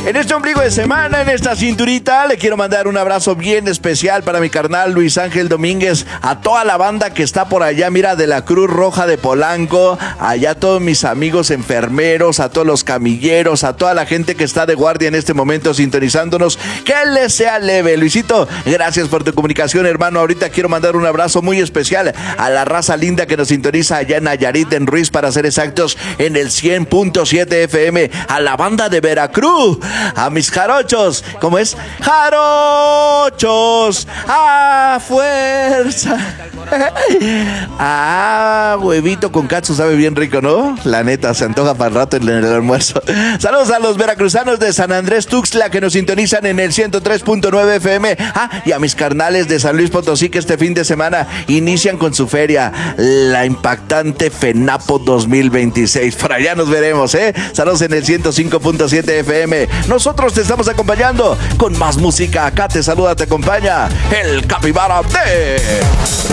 En este ombligo de semana, en esta cinturita, le quiero mandar un abrazo bien especial para mi carnal Luis Ángel Domínguez, a toda la banda que está por allá, mira, de la Cruz Roja de Polanco, allá todos mis amigos enfermeros, a todos los camilleros, a toda la gente que está de guardia en este momento sintonizándonos, que les sea leve. Luisito, gracias por tu comunicación, hermano. Ahorita quiero mandar un abrazo muy especial a la raza linda que nos sintoniza allá en Nayarit, en Ruiz, para ser exactos, en el 100.7 FM, a la banda de Veracruz, a mis jarochos, ¿cómo es? Jarochos, a fuerza. Ah, huevito con katsu sabe bien rico, ¿no? La neta, se antoja para el rato en el almuerzo. Saludos a los veracruzanos de San Andrés Tuxtla que nos sintonizan en el 103.9 FM. Y a mis carnales de San Luis Potosí que este fin de semana inician con su feria, la impactante FENAPO 2026. Por allá nos veremos, ¿eh? Saludos en el 105.7 FM. Nosotros te estamos acompañando con más música. Acá te saluda, te acompaña el Capibara de...